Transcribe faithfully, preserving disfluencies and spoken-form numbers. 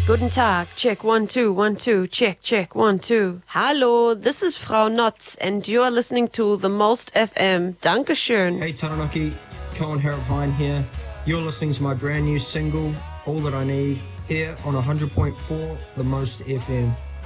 Guten Tag, check one, two, one, two, check, check, one, two. Hallo, this is Frau Notz, and you are listening to The Most F M. Dankeschön. Hey Taranaki, Colin Harrop-Hine here. You're listening to my brand new single, All That I Need, here on one hundred point four The Most F M.